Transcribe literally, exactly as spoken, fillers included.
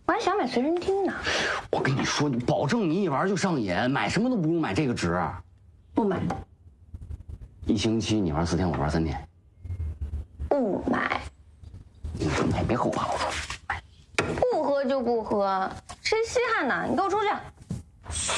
我还想买随身听呢。 我跟你说，你保证你一玩就上瘾，买什么都不用买这个值。 不买。 一星期你玩四天，我玩三天。 不买。 你不买别后怕我说。 不喝就不喝，谁稀罕呢？你给我出去！